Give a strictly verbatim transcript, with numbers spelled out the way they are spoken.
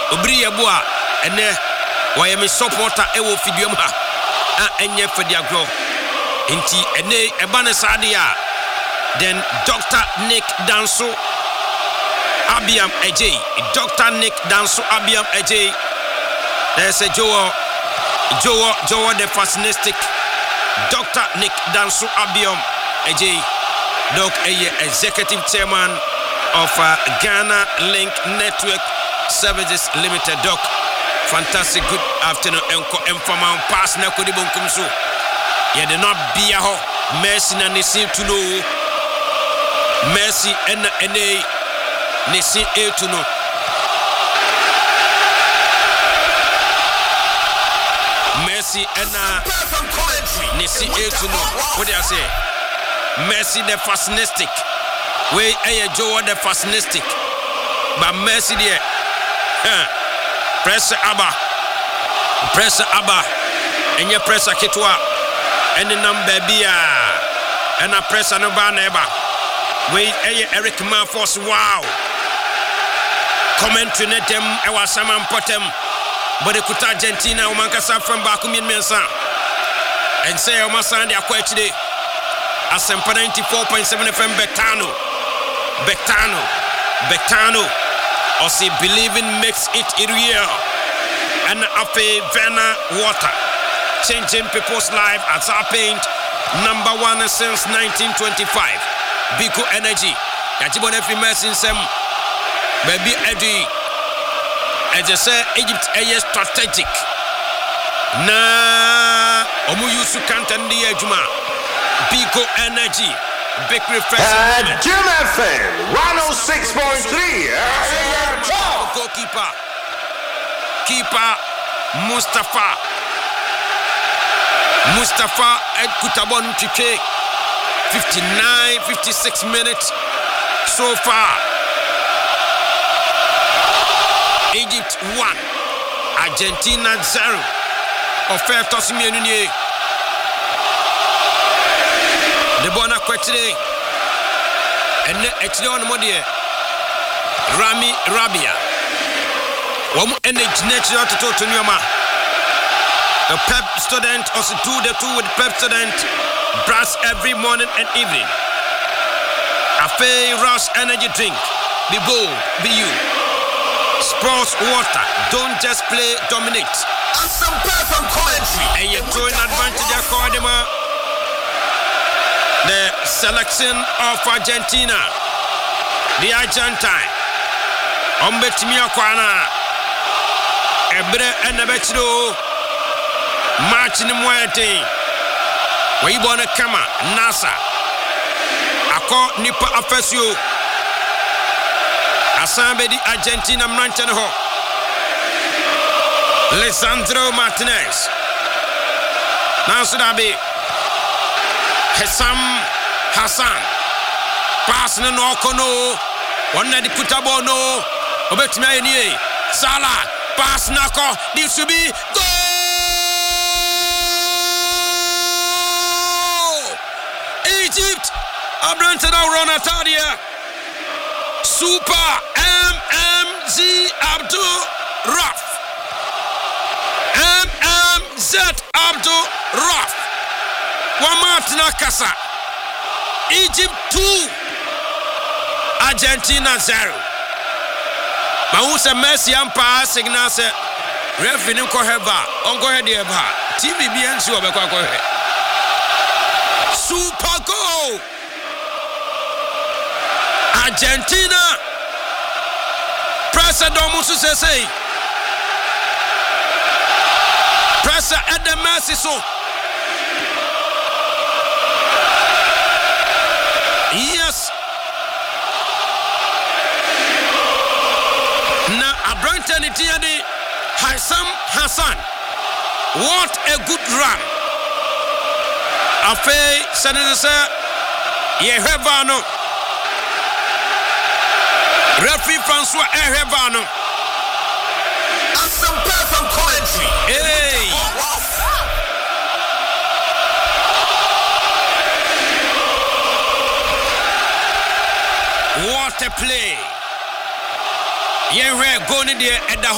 Obri yeboa ene why me supporter e wo fidium ha a enye fediagro inti ene eba ne sadia then Doctor Nick Danso Abiam Ej Doctor Nick Danso Abiam Ej there's a Joe Joe Joe the fascinistic Doctor Nick Danso Abiam Ej Doc a executive chairman of uh, Ghana Link Network Services Limited. Doc, fantastic good afternoon. Enko Emfama pass na kodi bonkum so. Ye de not be a ho. Mercy na nisi to know. Mercy and ene nisi e to know. Mercy and nisi e to know. What do I say? Mercy the fascinistic. We aye Joe the fascinistic. But Mercy there. Huh. Press Abba. Press Abba. And your press a kitwa. And the number bia. And a press no baneba. We aye Eric Manfos. Wow. Comment to net them. I was some potem. But the Kuta Argentina. Umankasa from Bakumin Mensa. And say Omasan they are quite today. Asempa ninety-four point seven F M Betano. Betano. Betano. Osi believing makes it real. And Ape Vena water. Changing people's life as our paint. Number one since nineteen twenty-five. Biko Energy. Yajibon every message sem. Baby Eddie. As I say, Egypt is strategic. Na Omu Yusu Kantandi Ejuma. Biko Energy, big refreshing. Uh, Jim F M, one oh six point three. Goalkeeper, keeper Mustafa, Mustafa Ed Kutabon Chike. fifty-nine, fifty-six minutes so far. Egypt one, Argentina zero. Offer Tosimi Nunye. The bona kwetire enne etire on modie Rami Rabia wom enne ginetire to to nyoma the pep student also do the two with pep student brush every morning and evening. Afe Rush energy drink, be bold, be you. Sports water, don't just play, dominate. And some perfect commentary. And you're throwing advantage according to the selection of Argentina, the Argentine, Ombetimia Kwana, Ebre and the Betro, Martin Muerte, Waybona Kama, Nasa, Ako Nipa Afesio, Asambe di Argentina Mantanho, Lisandro Martinez, Nasudabi. Hesam Hassan pass no no kono one na di kutabo no obetimi ayeni Salah pass nako this should be goal. Egypt Abrante now run Atadia Super M M Z Abdul Raf M M Z Abdul Raf Wamatina Kasa. Egypt two, Argentina zero. But who's a Messi and pass signal say referee ko heba on go head eba T V B N so be ko ko super goal. Argentina pressure domusu say say pressure at the Messi so. Yes. Now, Abrante Nitiani Hassam Hassan. What a good run. Afe Sanisa Yehevano. Referee Francois Ehevano. And some perfect commentary. Hey. What a play. Yeah, we're going there at the